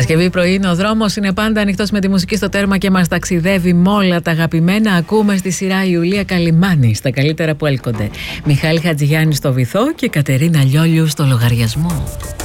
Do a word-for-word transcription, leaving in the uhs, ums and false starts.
Παρασκευή πρωί είναι ο δρόμος, είναι πάντα ανοιχτός με τη μουσική στο τέρμα και μας ταξιδεύει με όλα τα αγαπημένα. Ακούμε στη σειρά Ιουλία Καλιμάνη στα καλύτερα που έλκονται. Μιχάλη Χατζηγιάννη στο βυθό και Κατερίνα Λιόλιου στο λογαριασμό.